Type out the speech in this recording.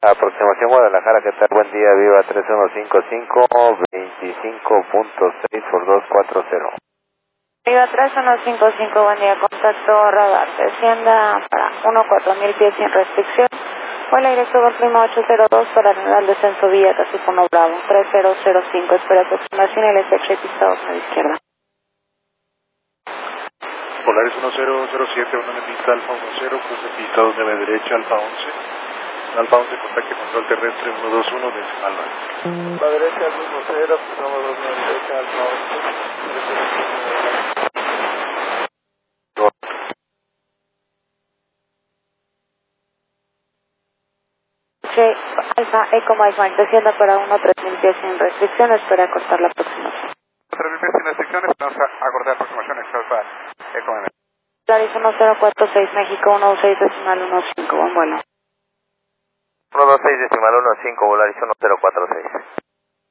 Aproximación Guadalajara, ¿qué tal? Buen día, Viva 3155, 25.6 por 240. Viva 3155, buen día, contacto radar, descienda para 14000 pies sin restricción. Vuela directo por clima 802 para el descenso vía Casipuno Bravo, 3005, espera aproximación y LSX pistado a la izquierda. Polaris 1007, una pista Alfa 10, cruce pista 2 de derecha, Alfa 11. Alfa 11, contacto control terrestre 121, decimal. La derecha, al mismo 0, pasamos 2 de derecha, Alfa 11. Alfa Eco Mike, descienda para 13000 pies sin restricción, espera cortar la aproximación. 3000 pies sin restricciones, vamos a acordar aproximaciones, Alfa Eco M. Polaris 1046, México 16 decimal 15, buen vuelo. 126 decimal 15, Volaris 1046.